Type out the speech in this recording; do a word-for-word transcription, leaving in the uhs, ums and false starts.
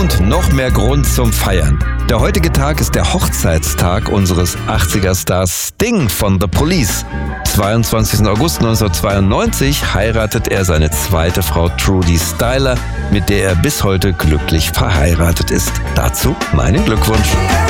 und noch mehr Grund zum Feiern. Der heutige Tag ist der Hochzeitstag unseres achtziger-Stars Sting von The Police. zweiundzwanzigsten August neunzehnhundertzweiundneunzig heiratet er seine zweite Frau Trudi Styler, mit der er bis heute glücklich verheiratet ist. Dazu meinen Glückwunsch.